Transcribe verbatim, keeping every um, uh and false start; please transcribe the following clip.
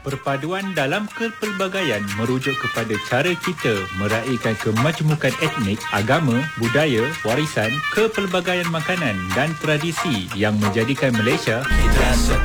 Perpaduan dalam kepelbagaian merujuk kepada cara kita meraihkan kemajemukan etnik, agama, budaya, warisan, kepelbagaian makanan dan tradisi yang menjadikan Malaysia